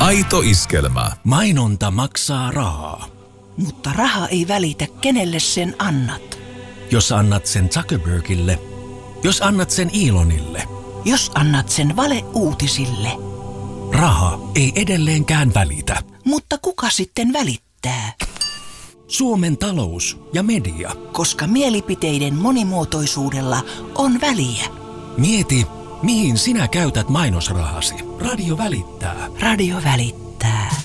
Aito iskelmä. Mainonta maksaa rahaa. Mutta raha ei välitä, kenelle sen annat. Jos annat sen Zuckerbergille, jos annat sen Elonille, Jos annat sen valeuutisille. raha ei edelleenkään välitä. Mutta kuka sitten välittää? Suomen talous ja media. Koska mielipiteiden monimuotoisuudella on väliä. Mieti, mihin sinä käytät mainosrahasi. Radio välittää. Radio välittää.